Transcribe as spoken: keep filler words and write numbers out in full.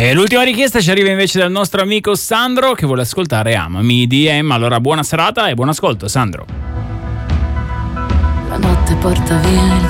E l'ultima richiesta ci arriva invece dal nostro amico Sandro, che vuole ascoltare Amami di E M. Allora buona serata e buon ascolto, Sandro. La notte porta via il